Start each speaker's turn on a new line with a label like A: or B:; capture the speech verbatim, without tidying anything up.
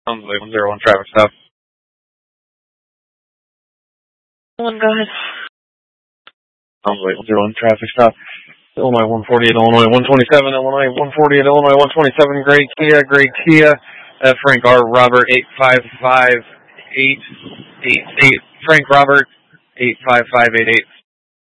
A: Elmsley, one zero one traffic stop.
B: One, go ahead.
A: Elmsley, one zero one traffic stop. Illinois one forty-eight, Illinois one twenty-seven, Illinois one forty-eight, Illinois one twenty-seven, Gray Kia, Gray Kia, uh, Frank R. Robert eight five five eight eight eight, Frank Robert eight five five eight eight.